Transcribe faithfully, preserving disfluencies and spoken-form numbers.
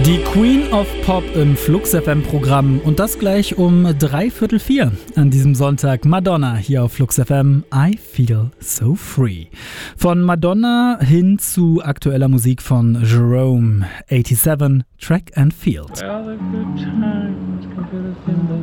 Die Queen of Pop im Flux F M-Programm und das gleich um dreiviertel vier an diesem Sonntag. Madonna hier auf Flux F M. I Feel So Free. Von Madonna hin zu aktueller Musik von Jerome. siebenundachtzig, Track and Field.